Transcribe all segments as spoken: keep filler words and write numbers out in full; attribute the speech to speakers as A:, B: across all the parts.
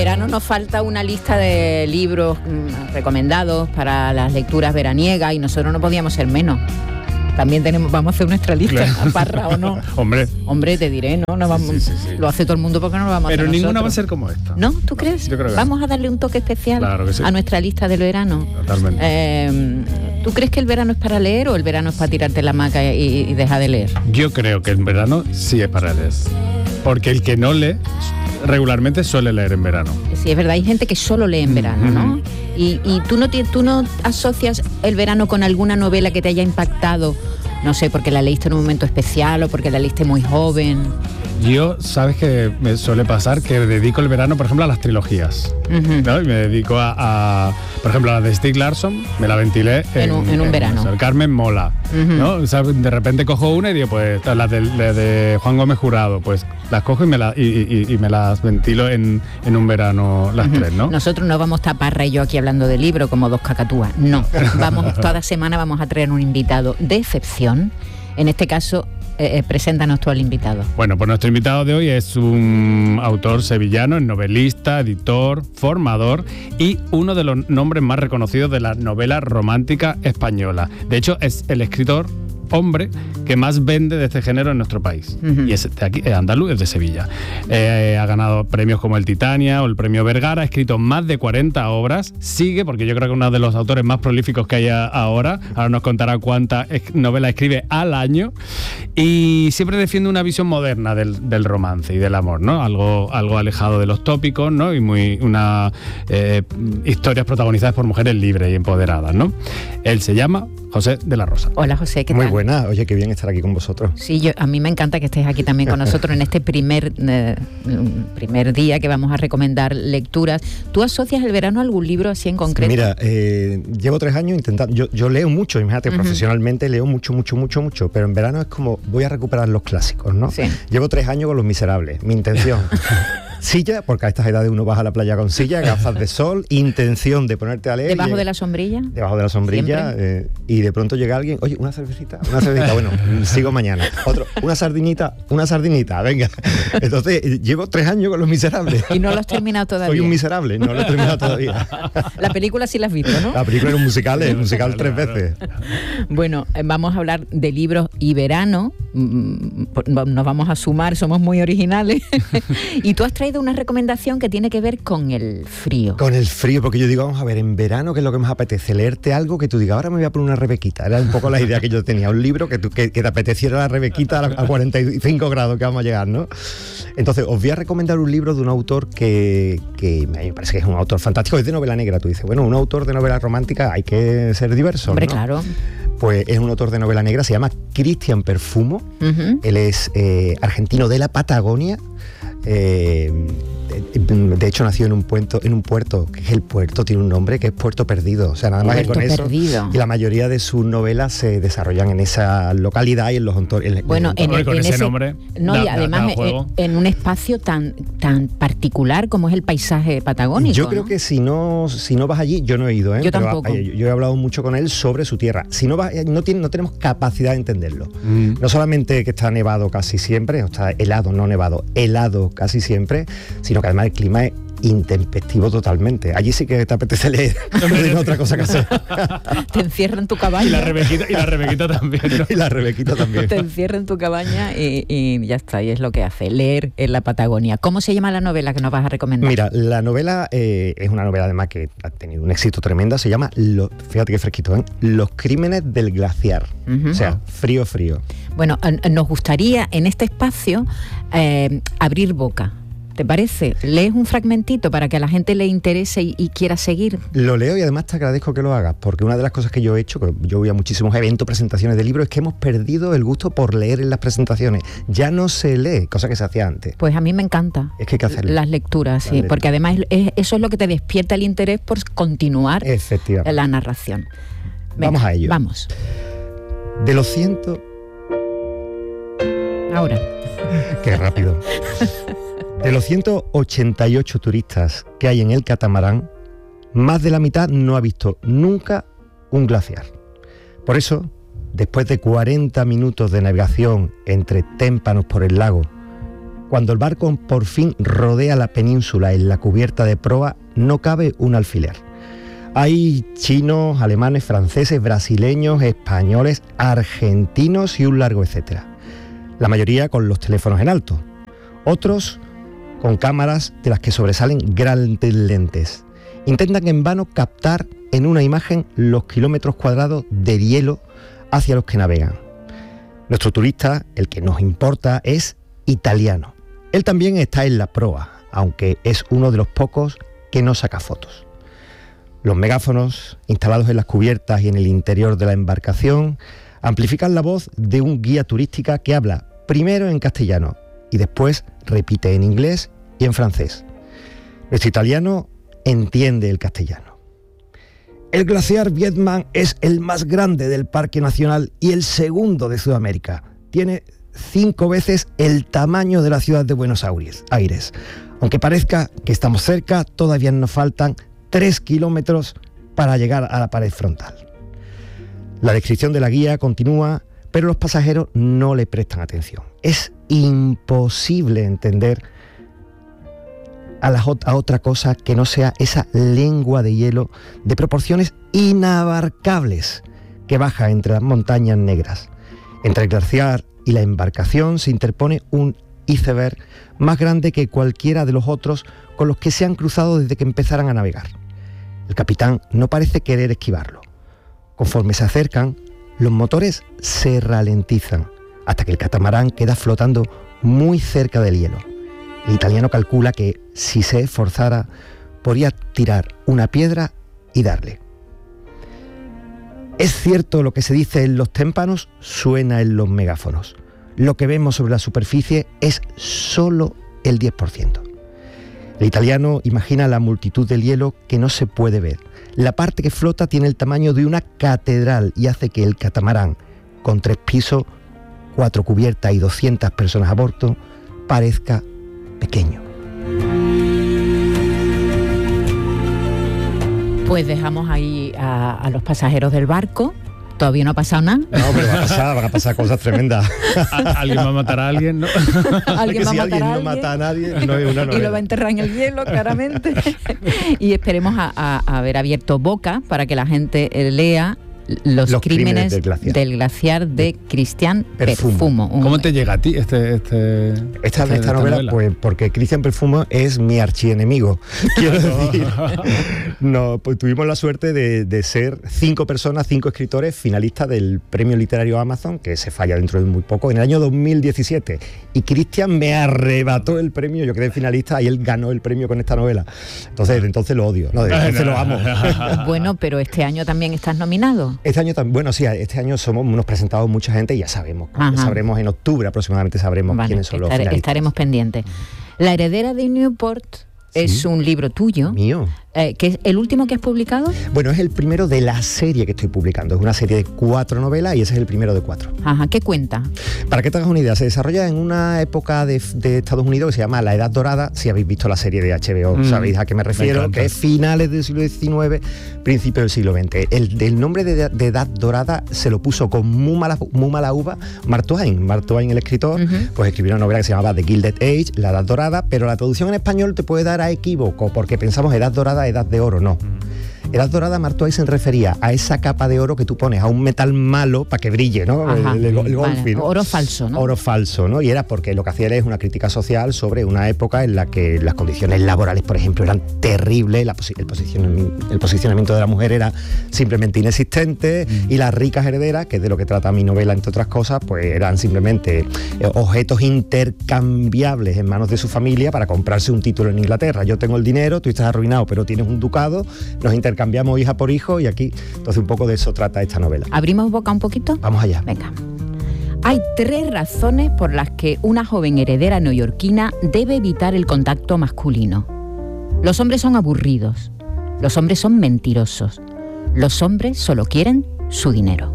A: Verano nos falta una lista de libros mmm, recomendados para las lecturas veraniegas y nosotros no podíamos ser menos. También tenemos, vamos a hacer nuestra lista,
B: claro.
A: ¿A Parra o no?
B: Hombre.
A: Hombre, te diré, ¿no? no vamos,
B: sí, sí, sí.
A: Lo hace todo el mundo porque no lo vamos a
B: Pero
A: hacer
B: ninguna
A: nosotros.
B: va a ser como esta.
A: ¿No? ¿Tú crees?
B: Yo creo que
A: vamos a darle un toque especial
B: claro que sí.
A: a nuestra lista del verano.
B: Totalmente.
A: Eh, ¿Tú crees que el verano es para leer o el verano es para tirarte en la hamaca y, y dejar de leer?
B: Yo creo que el verano sí es para leer. Porque el que no lee regularmente suele leer en verano.
A: Sí, es verdad, hay gente que solo lee en verano,
B: mm-hmm.
A: ¿no? Y, y tú no te, tú no asocias el verano con alguna novela que te haya impactado, no sé, porque la leíste en un momento especial o porque la leíste muy joven.
B: Yo, sabes que me suele pasar que dedico el verano, por ejemplo, a las trilogías, uh-huh. ¿no? Y me dedico a, a, por ejemplo, a la de Stieg Larsson, me la ventilé en,
A: en un, en un en, verano.
B: O sea, el Carmen mola, uh-huh. ¿no? O sea, de repente cojo una y digo, pues la de, la de Juan Gómez Jurado, pues las cojo y me, la, y, y, y me las ventilo en, en un verano las uh-huh. tres, ¿no?
A: Nosotros no vamos a Parra y yo aquí hablando de libro como dos cacatúas, no. Vamos, toda semana vamos a traer un invitado de excepción, en este caso... Eh, preséntanos tú al invitado.
B: Bueno, pues nuestro invitado de hoy es un autor sevillano, es novelista, editor, formador y uno de los nombres más reconocidos de la novela romántica española. De hecho, es el escritor hombre que más vende de este género en nuestro país. Uh-huh. Y es de aquí, es andaluz, es de Sevilla. Eh, ha ganado premios como el Titania o el premio Vergara, ha escrito más de cuarenta obras, sigue, porque yo creo que es uno de los autores más prolíficos que hay ahora, ahora nos contará cuántas novelas escribe al año, y siempre defiende una visión moderna del, del romance y del amor, ¿no? Algo, algo alejado de los tópicos, ¿no? Y muy una eh, historias protagonizadas por mujeres libres y empoderadas, ¿no? Él se llama José de la Rosa.
A: Hola, José, ¿qué tal?
C: Muy buena, oye, qué bien estar aquí con vosotros.
A: Sí, yo, a mí me encanta que estés aquí también con nosotros en este primer, eh, primer día que vamos a recomendar lecturas. ¿Tú asocias el verano a algún libro así en concreto?
C: Mira, eh, llevo tres años intentando, yo, yo leo mucho, imagínate, uh-huh. profesionalmente leo mucho, mucho, mucho, mucho, pero en verano es como, voy a recuperar los clásicos, ¿no?
A: Sí.
C: Llevo tres años con Los Miserables, mi intención... Silla, porque a estas edades uno baja a la playa con silla, gafas de sol, intención de ponerte a leer.
A: ¿Debajo
C: llega,
A: de la sombrilla?
C: Debajo de la sombrilla, eh, y de pronto llega alguien, oye, una cervecita, una cervecita, bueno, sigo mañana. Otro, una sardinita, una sardinita, venga. Entonces, llevo tres años con Los Miserables.
A: ¿Y no lo has terminado todavía?
C: Soy un miserable, no lo he terminado todavía.
A: La película sí la has visto, ¿no?
C: La película era un musical, el musical tres veces.
A: Bueno, vamos a hablar de libros y verano, nos vamos a sumar, somos muy originales. Y tú has traído una recomendación que tiene que ver con el frío.
C: Con el frío, porque yo digo, vamos a ver, en verano, ¿qué es lo que más apetece? Leerte algo que tú digas, ahora me voy a poner una Rebequita. Era un poco la idea que yo tenía, un libro que, tú, que, que te apeteciera la Rebequita a cuarenta y cinco grados que vamos a llegar, ¿no? Entonces, os voy a recomendar un libro de un autor que, que me parece que es un autor fantástico, es de novela negra. Tú dices, bueno, un autor de novela romántica hay que ser diverso,
A: Hombre,
C: ¿no?
A: Claro.
C: Pues es un autor de novela negra, se llama Cristian Perfumo. Uh-huh. Él es eh, argentino de la Patagonia. Eh, de hecho nació en un puerto, en un puerto que es el puerto, tiene un nombre que es Puerto Perdido, o sea, nada más que con eso.
A: Perdido.
C: Y la mayoría de sus novelas se desarrollan en esa localidad y en los entornos.
A: Bueno, en, en,
B: con
A: en
B: ese,
A: ese
B: nombre.
A: No,
B: da,
A: y además
B: da, da
A: en, en un espacio tan tan particular como es el paisaje patagónico.
C: Yo creo
A: ¿no?
C: que si no si no vas allí, yo no he ido, ¿eh?
A: Yo
C: Pero
A: tampoco.
C: Yo, yo he hablado mucho con él sobre su tierra. Si no vas, no, tiene, no tenemos capacidad de entenderlo. Mm. No solamente que está nevado casi siempre, o está helado, no nevado, helado casi siempre, sino que además el clima es intempestivo totalmente. Allí sí que te apetece leer, no tienes otra cosa que hacer.
A: Te encierra en tu cabaña.
B: Y la Rebequita, y la Rebequita también, ¿no?
C: Y la Rebequita también.
A: Te encierra en tu cabaña y, y ya está, y es lo que hace, leer en la Patagonia. ¿Cómo se llama la novela que nos vas a recomendar?
C: Mira, la novela eh, es una novela además que ha tenido un éxito tremendo, se llama, lo, fíjate qué fresquito, ¿eh? Los crímenes del glaciar. Uh-huh. O sea, frío, frío.
A: Bueno, nos gustaría en este espacio eh, abrir boca. ¿Te parece? ¿Lees un fragmentito para que a la gente le interese y, y quiera seguir?
C: Lo leo y además te agradezco que lo hagas, porque una de las cosas que yo he hecho, que yo voy a muchísimos eventos, presentaciones de libros, es que hemos perdido el gusto por leer en las presentaciones. Ya no se lee, cosa que se hacía antes.
A: Pues a mí me encanta.
C: Es que hay que hacerlo.
A: Las lecturas,
C: las
A: sí,
C: lecturas.
A: Porque además es, eso es lo que te despierta el interés por continuar la narración. Venga,
C: vamos a ello.
A: Vamos.
C: De los ciento...
A: Ahora.
C: Qué rápido. De los ciento ochenta y ocho turistas que hay en el catamarán, más de la mitad no ha visto nunca un glaciar. Por eso, después de cuarenta minutos de navegación entre témpanos por el lago, Cuando el barco por fin rodea la península en la cubierta de proa, no cabe un alfiler. Hay chinos, alemanes, franceses, brasileños, españoles, argentinos y un largo etcétera. La mayoría con los teléfonos en alto. Otros con cámaras de las que sobresalen grandes lentes. Intentan en vano captar en una imagen los kilómetros cuadrados de hielo hacia los que navegan. Nuestro turista, el que nos importa, es italiano. Él también está en la proa, aunque es uno de los pocos que no saca fotos. Los megáfonos, instalados en las cubiertas y en el interior de la embarcación, amplifican la voz de un guía turística que habla primero en castellano y después repite en inglés y en francés. Nuestro italiano entiende el castellano. El glaciar Vietnam es el más grande del Parque Nacional y el segundo de Sudamérica. Tiene cinco veces el tamaño de la ciudad de Buenos Aires. Aunque parezca que estamos cerca, todavía nos faltan tres kilómetros para llegar a la pared frontal. La descripción de la guía continúa, pero los pasajeros no le prestan atención. Es imposible entender a, la, a otra cosa que no sea esa lengua de hielo de proporciones inabarcables que baja entre las montañas negras. Entre el glaciar y la embarcación se interpone un iceberg más grande que cualquiera de los otros con los que se han cruzado desde que empezaran a navegar. El capitán no parece querer esquivarlo. Conforme se acercan, los motores se ralentizan hasta que el catamarán queda flotando muy cerca del hielo. El italiano calcula que si se esforzara podría tirar una piedra y darle. Es cierto lo que se dice en los témpanos, suena en los megáfonos. Lo que vemos sobre la superficie es solo el diez por ciento. El italiano imagina la multitud del hielo que no se puede ver. La parte que flota tiene el tamaño de una catedral y hace que el catamarán, con tres pisos, cuatro cubiertas y doscientas personas a bordo, parezca pequeño.
A: Pues dejamos ahí a, a los pasajeros del barco. Todavía no ha pasado nada.
C: No, pero va a pasar, van a pasar cosas tremendas.
B: ¿Alguien va a matar a alguien? ¿No?
A: ¿Alguien va a
C: si
A: matar
C: alguien
A: a
C: no
A: alguien?
C: mata a nadie, no es una novela.
A: Y lo va a enterrar en el hielo, claramente. Y esperemos a, a haber abierto boca para que la gente lea los,
C: los
A: crímenes,
C: crímenes del glaciar,
A: del glaciar de Cristian
C: Perfumo.
A: Perfumo. Un-
B: ¿Cómo te llega a ti este, este,
C: Esta,
B: este-
C: esta novela, pues porque Cristian Perfumo es mi archienemigo. Quiero decir, no, pues tuvimos la suerte de, de ser cinco personas, cinco escritores finalistas del premio literario Amazon, que se falla dentro de muy poco, en el año dos mil diecisiete. Y Cristian me arrebató el premio, yo quedé finalista y él ganó el premio con esta novela. Entonces, desde entonces lo odio, no, desde entonces lo amo.
A: Bueno, pero este año también estás nominado.
C: Este año también, bueno, sí, este año somos unos presentados mucha gente y ya sabemos,
A: Ajá.
C: sabremos en octubre aproximadamente sabremos
A: Vale,
C: quiénes son los
A: estare-
C: finalistas.
A: estaremos pendientes. La heredera de Newport es
C: Sí.
A: un libro tuyo,
C: Mío.
A: eh, que es el último que has publicado.
C: Bueno, es el primero de la serie que estoy publicando. Es una serie de cuatro novelas y ese es el primero de cuatro.
A: Ajá, ¿qué cuenta?
C: Para que te hagas una idea, se desarrolla en una época de, de Estados Unidos que se llama La Edad Dorada. Si habéis visto la serie de H B O,
B: Mm,
C: sabéis a qué me refiero,
B: encanta.
C: que es finales del siglo diecinueve, principios del siglo veinte. El, el nombre de, de Edad Dorada se lo puso con muy mala, muy mala uva Mark Twain. Mark Twain, el escritor,
A: Ujú.
C: pues escribió una novela que se llamaba The Gilded Age, La Edad Dorada, pero la traducción en español te puede dar a equívoco, porque pensamos Edad Dorada, Edad de Oro, no. Edad Dorada, Mark Twain se refería a esa capa de oro que tú pones a un metal malo para que brille, ¿no?
A: Ajá.
C: El, el, el
A: Vale,
C: Goldfield, ¿no?
A: oro falso, ¿no?
C: Oro falso, ¿no? Y era porque lo que hacía él es una crítica social sobre una época en la que las condiciones laborales, por ejemplo, eran terribles, la posi- el, posicionamiento, el posicionamiento de la mujer era simplemente inexistente
B: Mm.
C: y las ricas herederas, que es de lo que trata mi novela, entre otras cosas, pues eran simplemente eh, objetos intercambiables en manos de su familia para comprarse un título en Inglaterra. Yo tengo el dinero, tú estás arruinado, pero tienes un ducado, nos intercambiamos hija por hijo y aquí, entonces un poco de eso trata esta novela.
A: ¿Abrimos boca un poquito?
C: Vamos allá.
A: Venga. Hay tres razones por las que una joven heredera neoyorquina debe evitar el contacto masculino. Los hombres son aburridos. Los hombres son mentirosos. Los hombres solo quieren su dinero.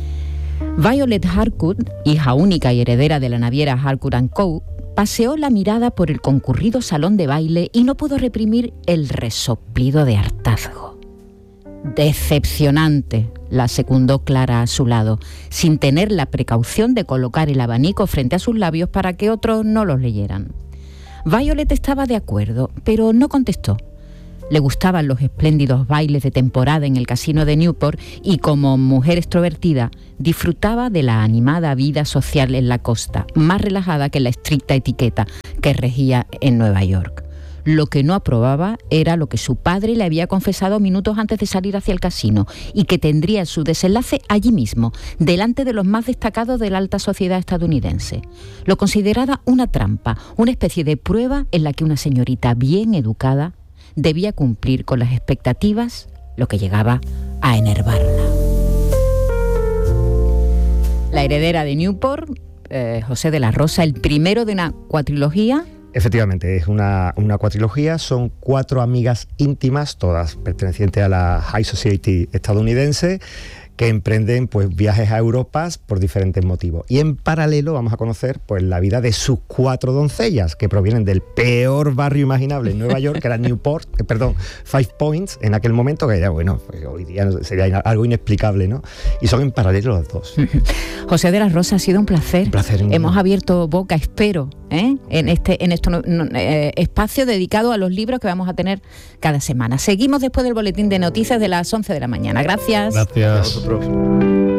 A: Violet Harcourt, hija única y heredera de la naviera Harcourt and Co., paseó la mirada por el concurrido salón de baile y no pudo reprimir el resoplido de hartazgo. Decepcionante, la secundó Clara a su lado, sin tener la precaución de colocar el abanico frente a sus labios para que otros no los leyeran. Violet estaba de acuerdo, pero no contestó. Le gustaban los espléndidos bailes de temporada en el casino de Newport y, como mujer extrovertida, disfrutaba de la animada vida social en la costa, más relajada que la estricta etiqueta que regía en Nueva York. Lo que no aprobaba era lo que su padre le había confesado minutos antes de salir hacia el casino y que tendría su desenlace allí mismo, delante de los más destacados de la alta sociedad estadounidense. Lo consideraba una trampa, una especie de prueba en la que una señorita bien educada debía cumplir con las expectativas, lo que llegaba a enervarla. La heredera de Newport, eh, José de la Rosa, el primero de una cuatrilogía.
C: Efectivamente, es una, una cuatrilogía, son cuatro amigas íntimas, todas pertenecientes a la High Society estadounidense, que emprenden pues viajes a Europa por diferentes motivos. Y en paralelo vamos a conocer pues la vida de sus cuatro doncellas, que provienen del peor barrio imaginable en Nueva York, que era Newport, eh, perdón, Five Points, en aquel momento, que ya, bueno, pues hoy día sería algo inexplicable, ¿no? Y son en paralelo los dos.
A: José de la Rosa, ha sido un placer.
C: Un placer.
A: Hemos abierto boca, espero, ¿eh? en este, en este eh, espacio dedicado a los libros que vamos a tener cada semana. Seguimos después del boletín de noticias de las once de la mañana. Gracias.
B: Gracias.
C: Prof.